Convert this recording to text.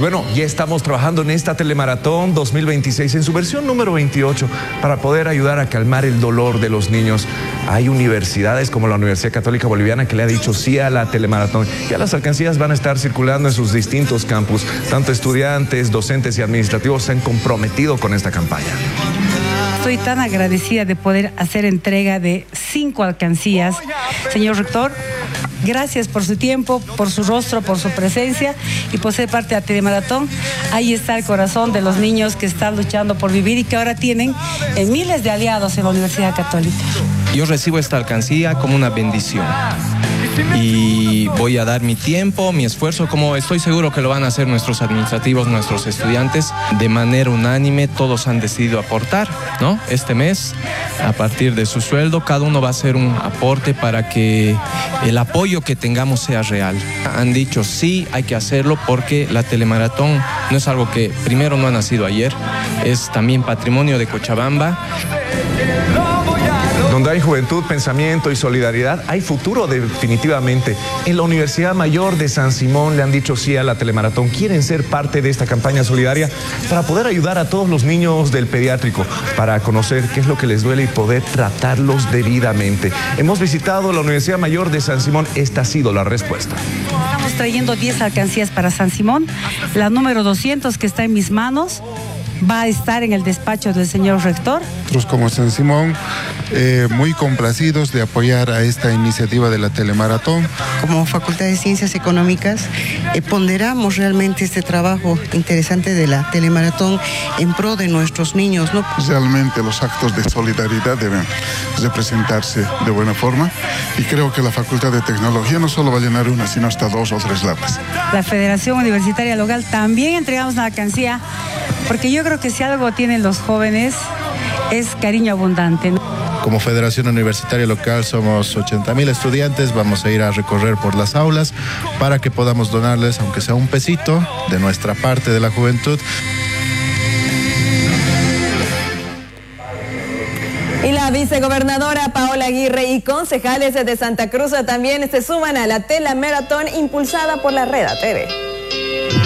bueno, ya estamos trabajando en esta telemaratón 2026 en su versión número 28 para poder ayudar a calmar el dolor de los niños. Hay universidades como la Universidad Católica Boliviana que le ha dicho sí a la telemaratón. Ya las alcancías van a estar circulando en sus distintos campus. Tanto estudiantes, docentes y administrativos se han comprometido con esta campaña. Estoy tan agradecida de poder hacer entrega de 5 alcancías. Señor rector, gracias por su tiempo, por su rostro, por su presencia y por ser parte de la telemaratón. Ahí está el corazón de los niños que están luchando por vivir y que ahora tienen miles de aliados en la Universidad Católica. Yo recibo esta alcancía como una bendición y voy a dar mi tiempo, mi esfuerzo, como estoy seguro que lo van a hacer nuestros administrativos, nuestros estudiantes. De manera unánime todos han decidido aportar, ¿no? Este mes, a partir de su sueldo, cada uno va a hacer un aporte para que el apoyo que tengamos sea real. Han dicho sí, hay que hacerlo porque la telemaratón no es algo que primero no ha nacido ayer, es también patrimonio de Cochabamba. Donde hay juventud, pensamiento y solidaridad, hay futuro definitivamente. En la Universidad Mayor de San Simón le han dicho sí a la telemaratón. Quieren ser parte de esta campaña solidaria para poder ayudar a todos los niños del pediátrico, para conocer qué es lo que les duele y poder tratarlos debidamente. Hemos visitado la Universidad Mayor de San Simón. Esta ha sido la respuesta. Estamos trayendo 10 alcancías para San Simón. La número 200 que está en mis manos va a estar en el despacho del señor rector. Nosotros como San Simón, muy complacidos de apoyar a esta iniciativa de la telemaratón. Como Facultad de Ciencias Económicas, ponderamos realmente este trabajo interesante de la telemaratón en pro de nuestros niños, ¿no? Realmente los actos de solidaridad deben representarse de buena forma y creo que la Facultad de Tecnología no solo va a llenar una, sino hasta 2 o 3 latas. La Federación Universitaria Local también entregamos una alcancía, porque yo creo que si algo tienen los jóvenes es cariño abundante, ¿no? Como Federación Universitaria Local somos 80,000 estudiantes, vamos a ir a recorrer por las aulas para que podamos donarles, aunque sea un pesito, de nuestra parte de la juventud. Y la vicegobernadora Paola Aguirre y concejales de Santa Cruz también se suman a la telemaratón impulsada por la Red ATV.